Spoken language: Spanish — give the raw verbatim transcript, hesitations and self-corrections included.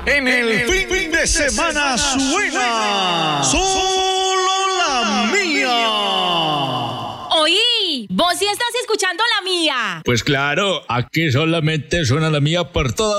En el fin de semana suena solo la mía. Oí, vos sí estás escuchando la mía. Pues claro, aquí solamente suena la mía por toda